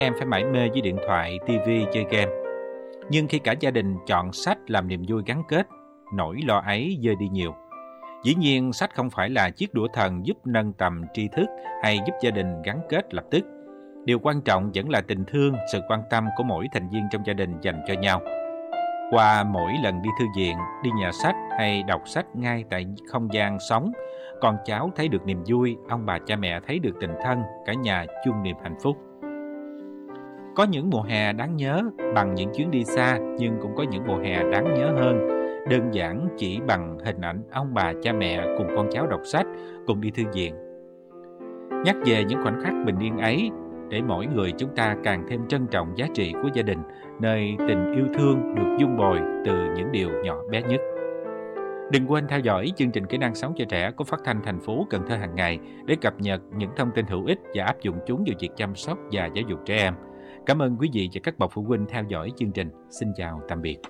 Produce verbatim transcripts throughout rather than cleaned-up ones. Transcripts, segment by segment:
Em phải mải mê với điện thoại, ti vi, chơi game. Nhưng khi cả gia đình chọn sách làm niềm vui gắn kết, nỗi lo ấy vơi đi nhiều. Dĩ nhiên, sách không phải là chiếc đũa thần giúp nâng tầm tri thức hay giúp gia đình gắn kết lập tức. Điều quan trọng vẫn là tình thương, sự quan tâm của mỗi thành viên trong gia đình dành cho nhau. Qua mỗi lần đi thư viện, đi nhà sách hay đọc sách ngay tại không gian sống, con cháu thấy được niềm vui, ông bà cha mẹ thấy được tình thân, cả nhà chung niềm hạnh phúc. Có những mùa hè đáng nhớ bằng những chuyến đi xa, nhưng cũng có những mùa hè đáng nhớ hơn, đơn giản chỉ bằng hình ảnh ông bà cha mẹ cùng con cháu đọc sách, cùng đi thư viện. Nhắc về những khoảnh khắc bình yên ấy, để mỗi người chúng ta càng thêm trân trọng giá trị của gia đình, nơi tình yêu thương được dung bồi từ những điều nhỏ bé nhất. Đừng quên theo dõi chương trình Kỹ năng sống cho trẻ của Phát thanh thành phố Cần Thơ hàng ngày để cập nhật những thông tin hữu ích và áp dụng chúng vào việc chăm sóc và giáo dục trẻ em. Cảm ơn quý vị và các bậc phụ huynh theo dõi chương trình. Xin chào, tạm biệt.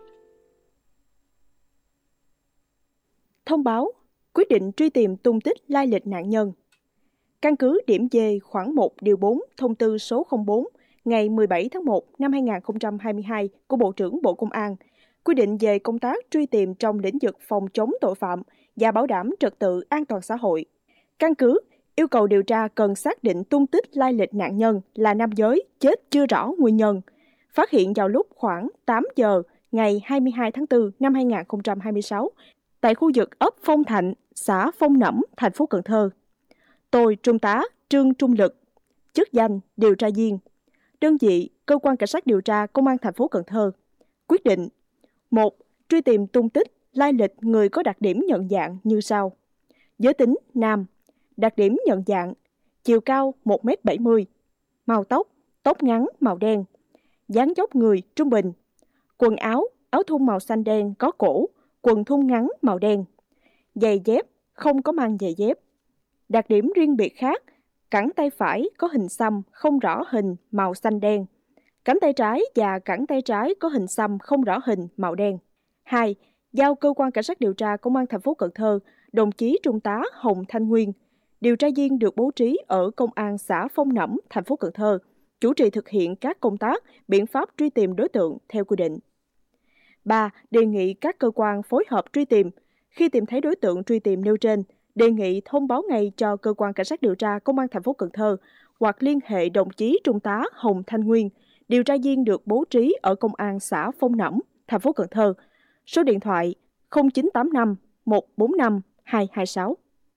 Thông báo, quyết định truy tìm tung tích lai lịch nạn nhân. Căn cứ điểm D khoảng một điều bốn thông tư số không bốn ngày mười bảy tháng một năm hai nghìn không trăm hai mươi hai của Bộ trưởng Bộ Công an, quy định về công tác truy tìm trong lĩnh vực phòng chống tội phạm và bảo đảm trật tự an toàn xã hội. Căn cứ yêu cầu điều tra cần xác định tung tích lai lịch nạn nhân là nam giới chết chưa rõ nguyên nhân, phát hiện vào lúc khoảng tám giờ ngày hai mươi hai tháng tư năm hai nghìn không trăm hai mươi sáu tại khu vực ấp Phong Thạnh, xã Phong Nẫm, thành phố Cần Thơ. Tôi, Trung tá Trương Trung Lực, chức danh điều tra viên, đơn vị Cơ quan Cảnh sát điều tra Công an thành phố Cần Thơ, quyết định: một. Truy tìm tung tích lai lịch người có đặc điểm nhận dạng như sau: giới tính nam, đặc điểm nhận dạng chiều cao một mét bảy mươi, màu tóc tóc ngắn màu đen, dáng dốc người trung bình, quần áo áo thun màu xanh đen có cổ, quần thun ngắn màu đen, giày dép không có mang giày dép. Đặc điểm riêng biệt khác: cẳng tay phải có hình xăm không rõ hình màu xanh đen, cánh tay trái và cẳng tay trái có hình xăm không rõ hình màu đen. hai. Giao Cơ quan Cảnh sát điều tra Công an thành phố Cần Thơ, đồng chí Trung tá Hồng Thanh Nguyên, điều tra viên được bố trí ở Công an xã Phong Nẫm, thành phố Cần Thơ, chủ trì thực hiện các công tác, biện pháp truy tìm đối tượng theo quy định. ba. Đề nghị các cơ quan phối hợp truy tìm. Khi tìm thấy đối tượng truy tìm nêu trên, đề nghị thông báo ngay cho Cơ quan Cảnh sát điều tra Công an thành phố Cần Thơ hoặc liên hệ đồng chí Trung tá Hồng Thanh Nguyên, điều tra viên được bố trí ở Công an xã Phong Nẫm, thành phố Cần Thơ, số điện thoại không chín tám năm một bốn năm hai hai sáu.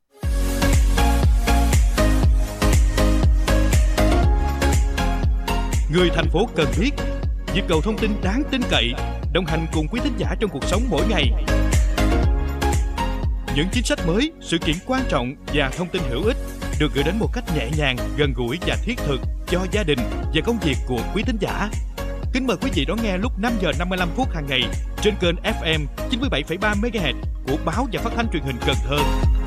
Người thành phố cần biết, nhịp cầu thông tin đáng tin cậy, đồng hành cùng quý thính giả trong cuộc sống mỗi ngày. Những chính sách mới, sự kiện quan trọng và thông tin hữu ích được gửi đến một cách nhẹ nhàng, gần gũi và thiết thực cho gia đình và công việc của quý thính giả. Kính mời quý vị đón nghe lúc năm giờ năm mươi lăm phút hàng ngày trên kênh ép em chín mươi bảy phẩy ba mê ga héc của Báo và Phát thanh Truyền hình Cần Thơ.